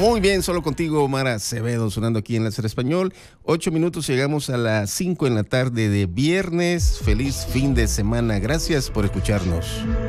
Muy bien, solo contigo, Omar Acevedo, sonando aquí en Láser Español. 8 minutos, llegamos a las 5 en la tarde de viernes. Feliz fin de semana. Gracias por escucharnos.